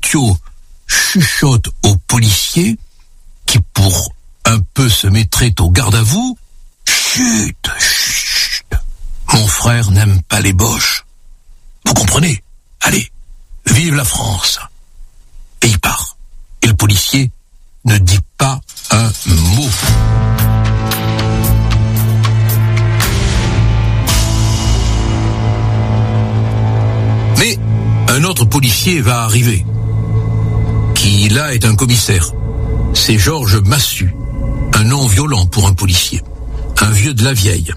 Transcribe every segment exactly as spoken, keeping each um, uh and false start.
Petiot chuchote au policier qui, pour un peu, se mettrait au garde à vous. Chut, chut. Mon frère n'aime pas les boches. Vous comprenez? Allez, vive la France. Et il part. Et le policier ne dit pas un mot. Mais un autre policier va arriver, qui là est un commissaire. C'est Georges Massu, un nom violent pour un policier, un vieux de la vieille.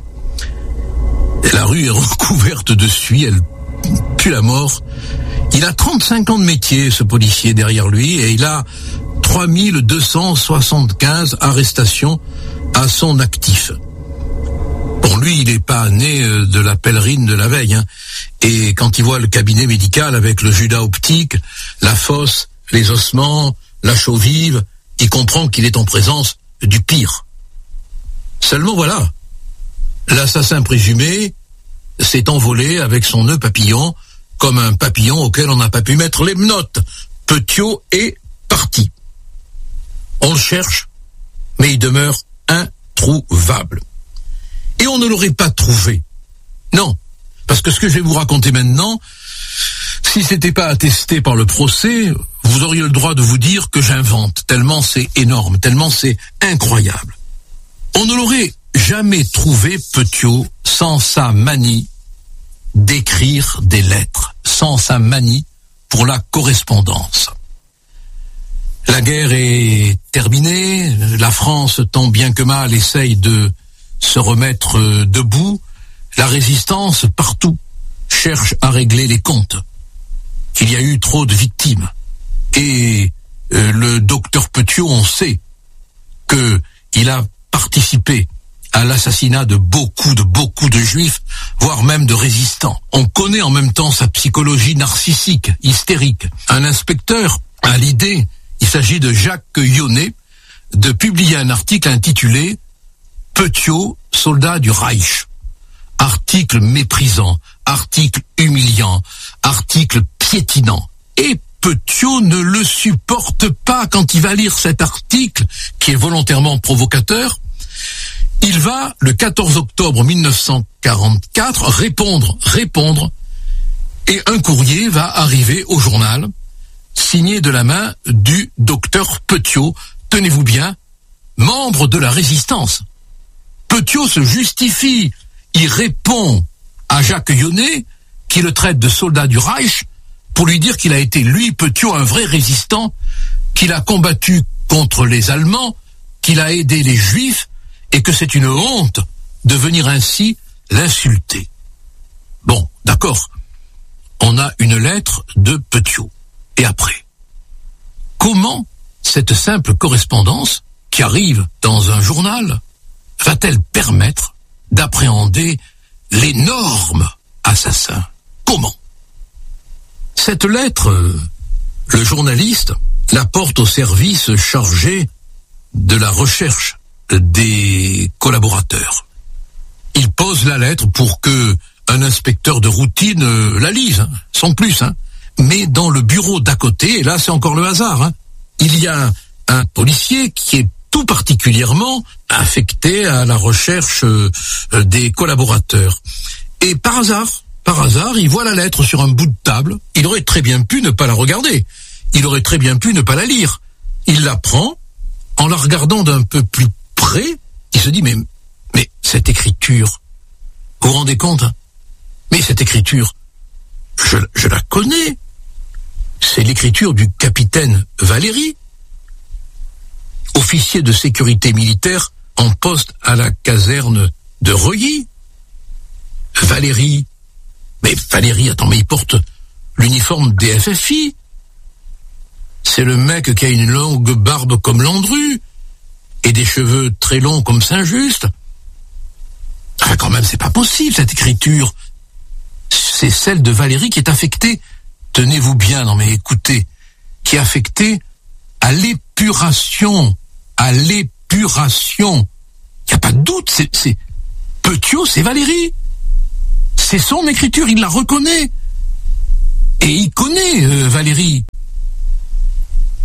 Et la rue est recouverte de suie, elle pue la mort. Il a trente-cinq ans de métier, ce policier, derrière lui, et il a trois mille deux cent soixante-quinze arrestations à son actif. Bon, lui, il n'est pas né de la pèlerine de la veille, hein. Et quand il voit le cabinet médical avec le Judas optique, la fosse, les ossements, la chaux vive, il comprend qu'il est en présence du pire. Seulement voilà, l'assassin présumé s'est envolé avec son nœud papillon, comme un papillon auquel on n'a pas pu mettre les menottes. Petiot est parti. On le cherche, mais il demeure introuvable. Et on ne l'aurait pas trouvé. Non, parce que ce que je vais vous raconter maintenant, si c'était pas attesté par le procès, vous auriez le droit de vous dire que j'invente, tellement c'est énorme, tellement c'est incroyable. On ne l'aurait jamais trouvé, Petiot, sans sa manie d'écrire des lettres, sans sa manie pour la correspondance. La guerre est terminée, la France, tant bien que mal, essaye de se remettre debout. La résistance, partout, cherche à régler les comptes. Il y a eu trop de victimes. Et euh, le docteur Petiot, on sait que il a participé à l'assassinat de beaucoup, de beaucoup de juifs, voire même de résistants. On connaît en même temps sa psychologie narcissique, hystérique. Un inspecteur a l'idée, il s'agit de Jacques Yonnet, de publier un article intitulé « Petiot, soldat du Reich ». Article méprisant, article humiliant, article piétinant. Et Petiot ne le supporte pas quand il va lire cet article, qui est volontairement provocateur. Il va, le quatorze octobre mille neuf cent quarante-quatre, répondre, répondre, et un courrier va arriver au journal, signé de la main du docteur Petiot, tenez-vous bien, membre de la résistance. Petiot se justifie, il répond à Jacques Yonnet, qui le traite de soldat du Reich, pour lui dire qu'il a été, lui, Petiot, un vrai résistant, qu'il a combattu contre les Allemands, qu'il a aidé les Juifs, et que c'est une honte de venir ainsi l'insulter. Bon, d'accord, on a une lettre de Petiot. Et après, comment cette simple correspondance, qui arrive dans un journal, va-t-elle permettre d'appréhender l'énorme assassin? Comment? Cette lettre, le journaliste la porte au service chargé de la recherche des collaborateurs. Il pose la lettre pour que un inspecteur de routine la lise, hein, sans plus, hein. Mais dans le bureau d'à côté, et là c'est encore le hasard, hein, il y a un policier qui est tout particulièrement affecté à la recherche euh, des collaborateurs. Et par hasard, par hasard, il voit la lettre sur un bout de table. Il aurait très bien pu ne pas la regarder. Il aurait très bien pu ne pas la lire. Il la prend, en la regardant d'un peu plus près, il se dit, mais, mais cette écriture, vous vous rendez compte, hein? Mais cette écriture, je, je la connais. C'est l'écriture du capitaine Valéry, officier de sécurité militaire en poste à la caserne de Reuilly. Valéry, mais Valéry, attends, mais il porte l'uniforme des F F I. C'est le mec qui a une longue barbe comme Landru et des cheveux très longs comme Saint-Just. Enfin, quand même, c'est pas possible, cette écriture. C'est celle de Valéry qui est affectée, tenez-vous bien, non mais écoutez, qui est affectée à l'épuration, à l'épuration. Il n'y a pas de doute, c'est, c'est Petiot, c'est Valéry. C'est son écriture, il la reconnaît. Et il connaît euh, Valéry.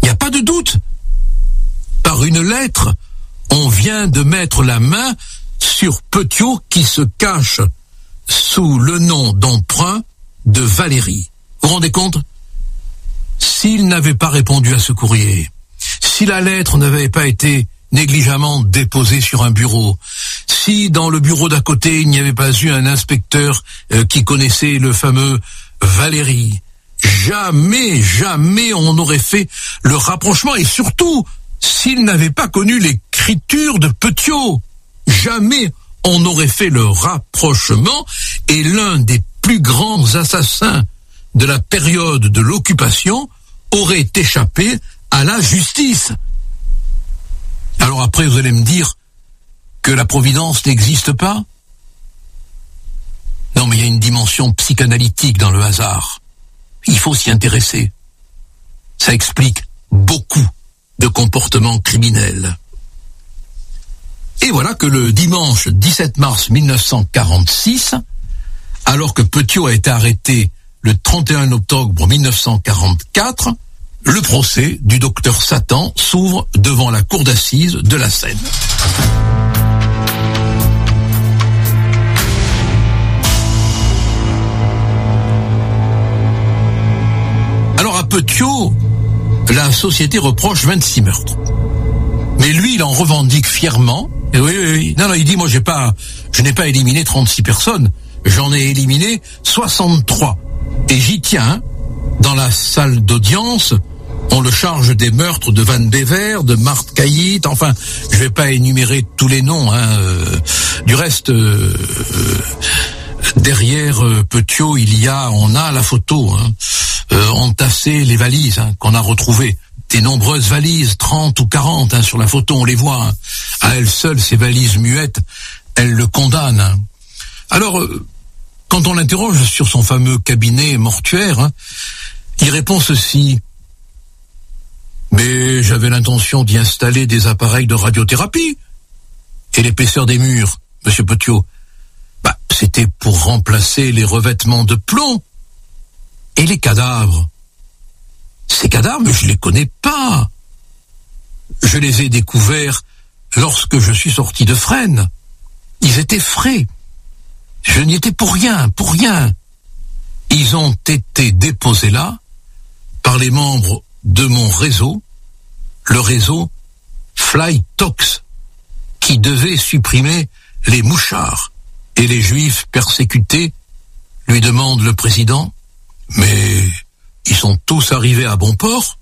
n'y a pas de doute. Par une lettre, on vient de mettre la main sur Petiot qui se cache sous le nom d'emprunt de Valérie. Vous vous rendez compte? S'il n'avait pas répondu à ce courrier, si la lettre n'avait pas été négligemment déposée sur un bureau, si dans le bureau d'à côté il n'y avait pas eu un inspecteur euh, qui connaissait le fameux Valérie, jamais, jamais on n'aurait fait le rapprochement, et surtout, s'il n'avait pas connu l'écriture de Petiot, jamais on aurait fait le rapprochement, et l'un des plus grands assassins de la période de l'occupation aurait échappé à la justice. Alors après, vous allez me dire que la providence n'existe pas? Non, mais il y a une dimension psychanalytique dans le hasard. Il faut s'y intéresser. Ça explique beaucoup de comportements criminels. Et voilà que le dimanche dix-sept mars mille neuf cent quarante-six, alors que Petiot a été arrêté le trente et un octobre mille neuf cent quarante-quatre, le procès du docteur Satan s'ouvre devant la cour d'assises de la Seine. Alors à Petiot, la société reproche vingt-six meurtres. Mais lui, il en revendique fièrement. Et oui, oui, oui. Non, non, il dit, moi, j'ai pas, je n'ai pas éliminé trente-six personnes. J'en ai éliminé soixante-trois. Et j'y tiens, hein. Dans la salle d'audience, on le charge des meurtres de Van Bever, de Marthe Caillit, enfin, je vais pas énumérer tous les noms, hein. Euh, du reste, euh, euh, derrière euh, Petiot, il y a, on a la photo, hein, euh, entassées les valises, hein, qu'on a retrouvées. Des nombreuses valises, trente ou quarante, hein, sur la photo, on les voit, hein. À elles seules, ces valises muettes, elles le condamnent, hein. Alors, euh, quand on l'interroge sur son fameux cabinet mortuaire, hein, il répond ceci. Mais j'avais l'intention d'y installer des appareils de radiothérapie. Et l'épaisseur des murs, monsieur Petiot, bah, c'était pour remplacer les revêtements de plomb. Et les cadavres, ces cadavres, je les connais pas. Je les ai découverts lorsque je suis sorti de Fresnes. Ils étaient frais. Je n'y étais pour rien, pour rien. Ils ont été déposés là par les membres de mon réseau, le réseau Flytox, qui devait supprimer les mouchards et les juifs persécutés, lui demande le président. Mais ils sont tous arrivés à bon port.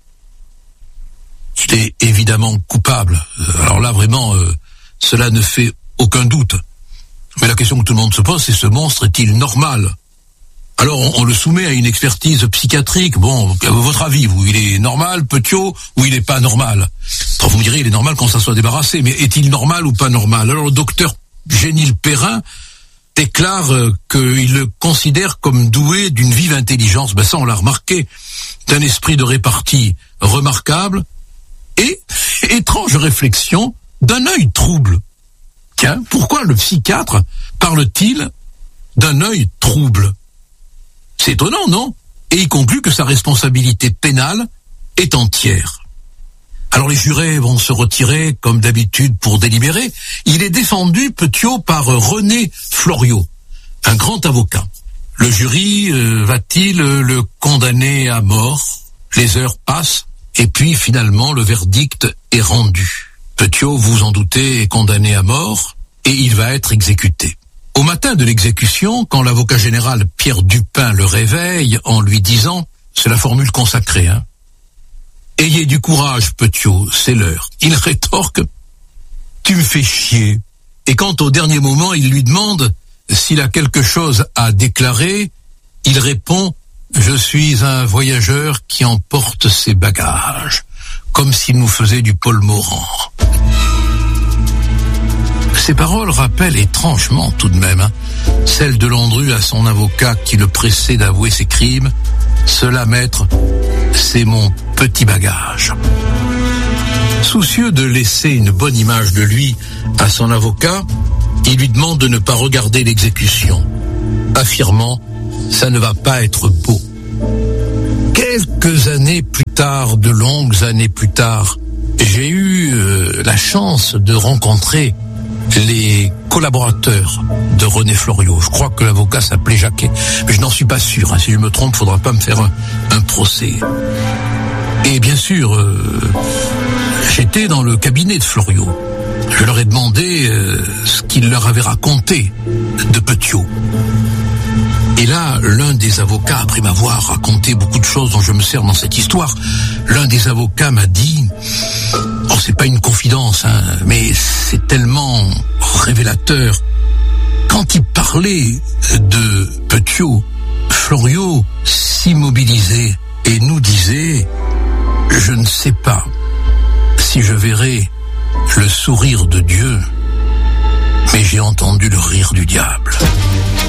Il est évidemment coupable. Alors là, vraiment, euh, cela ne fait aucun doute. Mais la question que tout le monde se pose, c'est ce monstre est-il normal? Alors on, on le soumet à une expertise psychiatrique. Bon, à votre avis, vous, il est normal, Petiot, ou il n'est pas normal? Alors vous me direz, il est normal qu'on s'en soit débarrassé, mais est-il normal ou pas normal? Alors le docteur Génil Perrin déclare euh, qu'il le considère comme doué d'une vive intelligence. Ben ça, on l'a remarqué, d'un esprit de répartie remarquable, et, étrange réflexion, d'un œil trouble. Tiens, pourquoi le psychiatre parle-t-il d'un œil trouble? C'est étonnant, non? Et il conclut que sa responsabilité pénale est entière. Alors les jurés vont se retirer, comme d'habitude, pour délibérer. Il est défendu, Petiot, par René Floriot, un grand avocat. Le jury euh, va-t-il euh, le condamner à mort? Les heures passent, et puis finalement le verdict est rendu. Petiot, vous en doutez, est condamné à mort, et il va être exécuté. Au matin de l'exécution, quand l'avocat général Pierre Dupin le réveille en lui disant, c'est la formule consacrée, hein, ayez du courage, Petiot, c'est l'heure. Il rétorque, tu me fais chier. Et quand au dernier moment, il lui demande s'il a quelque chose à déclarer, il répond, je suis un voyageur qui emporte ses bagages, comme s'il nous faisait du Paul Morand. Ces paroles rappellent étrangement tout de même, hein, celles de Landru à son avocat qui le pressait d'avouer ses crimes. Cela, maître, c'est mon petit bagage. Soucieux de laisser une bonne image de lui à son avocat, il lui demande de ne pas regarder l'exécution, affirmant « ça ne va pas être beau ». quelques années plus tard, de longues années plus tard, j'ai eu euh, la chance de rencontrer les collaborateurs de René Fleuriot. Je crois que l'avocat s'appelait Jacquet, mais je n'en suis pas sûr. Hein. Si je me trompe, il ne faudra pas me faire un, un procès. Et bien sûr, euh, j'étais dans le cabinet de Fleuriot. Je leur ai demandé euh, ce qu'il leur avait raconté de Petiot. Et là, l'un des avocats, après m'avoir raconté beaucoup de choses dont je me sers dans cette histoire, l'un des avocats m'a dit, oh, c'est pas une confidence, hein, mais c'est tellement révélateur. Quand il parlait de Petiot, Fleuriot s'immobilisait et nous disait, je ne sais pas si je verrai le sourire de Dieu, mais j'ai entendu le rire du diable.